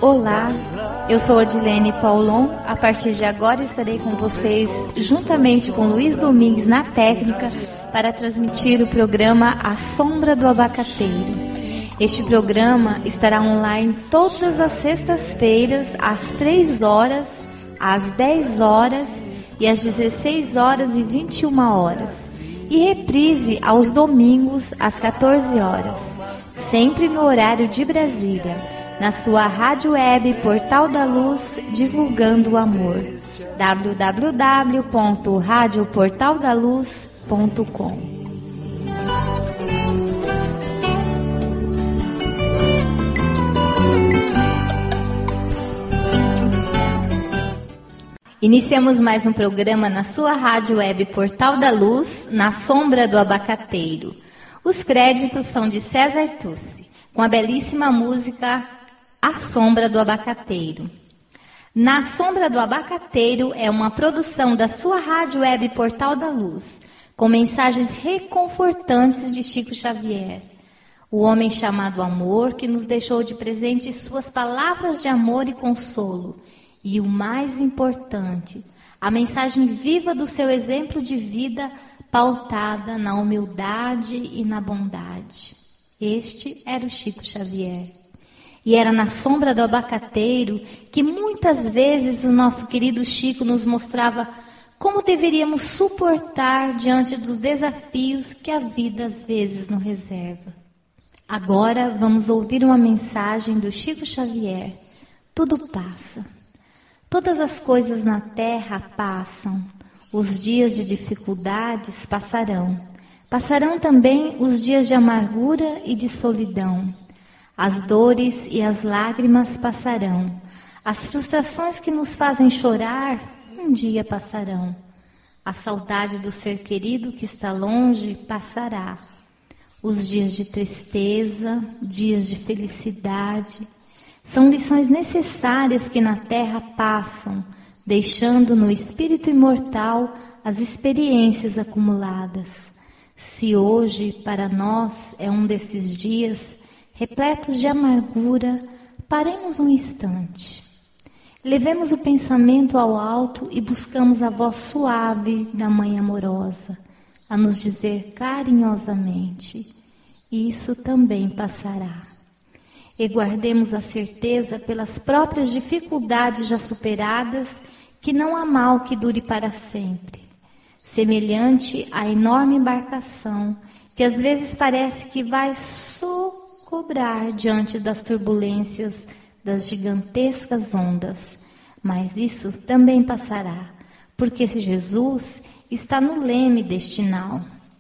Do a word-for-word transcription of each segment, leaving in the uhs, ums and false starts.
Olá, eu sou Odilene Paulon. A partir de agora estarei com vocês, juntamente com Luiz Domingues na técnica, para transmitir o programa A Sombra do Abacateiro. Este programa estará online todas as sextas-feiras, às três horas, às dez horas e às dezesseis horas e vinte e uma horas. E reprise aos domingos, às quatorze horas, sempre no horário de Brasília, na sua rádio web Portal da Luz, divulgando o amor. w w w ponto rádio portal da luz ponto com. Iniciamos mais um programa na sua rádio web Portal da Luz, na Sombra do Abacateiro. Os créditos são de César Tucci, com a belíssima música A Sombra do Abacateiro. Na Sombra do Abacateiro é uma produção da sua rádio web Portal da Luz, com mensagens reconfortantes de Chico Xavier, o homem chamado amor, que nos deixou de presente suas palavras de amor e consolo, e o mais importante, a mensagem viva do seu exemplo de vida pautada na humildade e na bondade. Este era o Chico Xavier. E era na sombra do abacateiro que muitas vezes o nosso querido Chico nos mostrava como deveríamos suportar diante dos desafios que a vida às vezes nos reserva. Agora vamos ouvir uma mensagem do Chico Xavier. Tudo passa. Todas as coisas na terra passam. Os dias de dificuldades passarão. Passarão também os dias de amargura e de solidão. As dores e as lágrimas passarão. As frustrações que nos fazem chorar, um dia passarão. A saudade do ser querido que está longe passará. Os dias de tristeza, dias de felicidade, são lições necessárias que na terra passam, deixando no espírito imortal as experiências acumuladas. Se hoje para nós é um desses dias repletos de amargura, paremos um instante. Levemos o pensamento ao alto e buscamos a voz suave da Mãe amorosa, a nos dizer carinhosamente: isso também passará. E guardemos a certeza pelas próprias dificuldades já superadas que não há mal que dure para sempre. Semelhante à enorme embarcação que às vezes parece que vai socobrar diante das turbulências das gigantescas ondas. Mas isso também passará, porque Jesus está no leme deste nau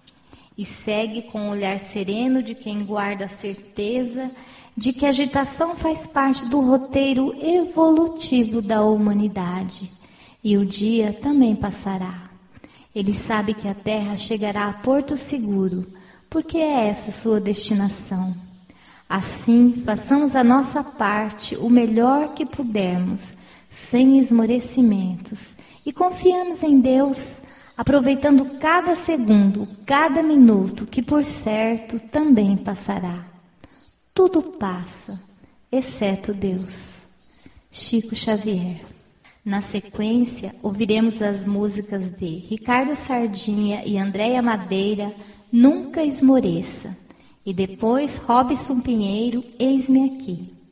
e segue com o olhar sereno de quem guarda a certeza de que a agitação faz parte do roteiro evolutivo da humanidade, e o dia também passará. Ele sabe que a terra chegará a porto seguro, porque é essa sua destinação. Assim, façamos a nossa parte o melhor que pudermos, sem esmorecimentos, e confiamos em Deus, aproveitando cada segundo, cada minuto, que por certo também passará. Tudo passa, exceto Deus. Chico Xavier. Na sequência, ouviremos as músicas de Ricardo Sardinha e Andréia Madeira, Nunca Esmoreça. E depois, Robson Pinheiro, Eis-me Aqui.